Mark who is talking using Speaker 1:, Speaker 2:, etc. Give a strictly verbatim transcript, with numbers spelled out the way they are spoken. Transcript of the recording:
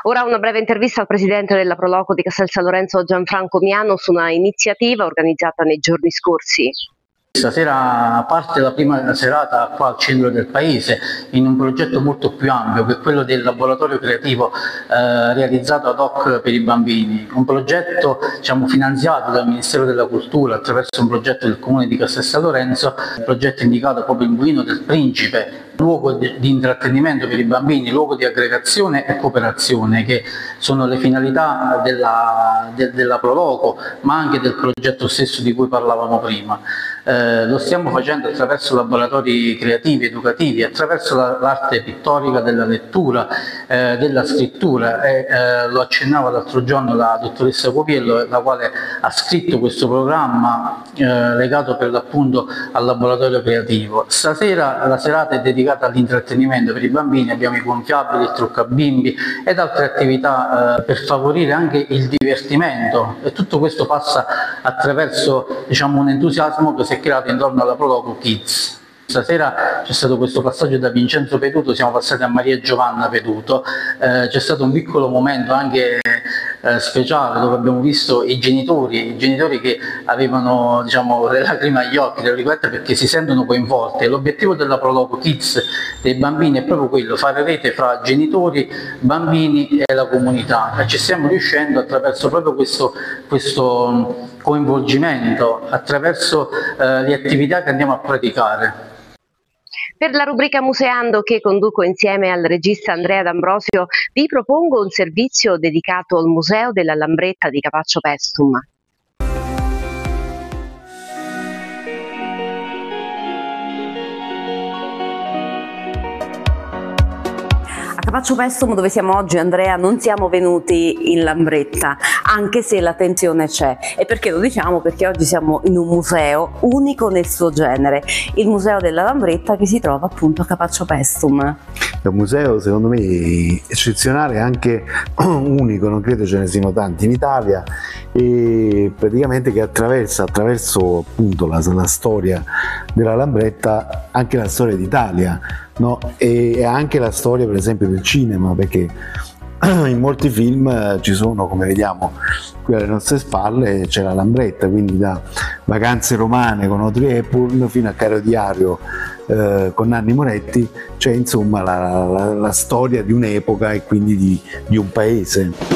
Speaker 1: Ora una breve intervista al presidente della Proloco di Castel San Lorenzo, Gianfranco Miano, su una iniziativa organizzata nei giorni scorsi.
Speaker 2: Stasera parte la prima serata qua al centro del paese in un progetto molto più ampio, che è quello del laboratorio creativo eh, realizzato ad hoc per i bambini, un progetto diciamo, finanziato dal Ministero della Cultura attraverso un progetto del Comune di Castel San Lorenzo, un progetto indicato proprio il Mulino del Principe, luogo di, di intrattenimento per i bambini, luogo di aggregazione e cooperazione, che sono le finalità della, de, della Proloco, ma anche del progetto stesso di cui parlavamo prima. Eh, lo stiamo facendo attraverso laboratori creativi, educativi, attraverso l'arte pittorica della lettura, eh, della scrittura e eh, lo accennava l'altro giorno la dottoressa Copiello, la quale ha scritto questo programma eh, legato per l'appunto al laboratorio creativo. Stasera la serata è dedicata all'intrattenimento per i bambini, abbiamo i gonfiabili, il truccabimbi ed altre attività eh, per favorire anche il divertimento, e tutto questo passa attraverso diciamo, un entusiasmo che si è creato intorno alla Proloco Kids. Stasera c'è stato questo passaggio da Vincenzo Peduto, siamo passati a Maria Giovanna Peduto, eh, c'è stato un piccolo momento anche eh, speciale dove abbiamo visto i genitori, i genitori che avevano diciamo, le lacrime agli occhi, perché si sentono coinvolti. L'obiettivo della Proloco Kids dei bambini è proprio quello, fare rete fra genitori, bambini e la comunità, e ci stiamo riuscendo attraverso proprio questo, questo coinvolgimento, attraverso eh, le attività che andiamo a praticare.
Speaker 1: Per la rubrica Museando, che conduco insieme al regista Andrea D'Ambrosio, vi propongo un servizio dedicato al Museo della Lambretta di Capaccio Paestum. A Capaccio Paestum, dove siamo oggi, Andrea, non siamo venuti in Lambretta, anche se l'attenzione c'è. E perché lo diciamo? Perché oggi siamo in un museo unico nel suo genere, il Museo della Lambretta, che si trova appunto a Capaccio Paestum.
Speaker 3: È un museo secondo me eccezionale, anche unico, non credo ce ne siano tanti in Italia, e praticamente che attraversa attraverso appunto la, la storia della Lambretta anche la storia d'Italia, no? E anche la storia per esempio del cinema, perché in molti film ci sono, come vediamo qui alle nostre spalle, c'è la Lambretta, quindi da Vacanze romane con Audrey Hepburn fino a Caro Diario eh, con Nanni Moretti, c'è insomma la, la, la storia di un'epoca e quindi di, di un paese.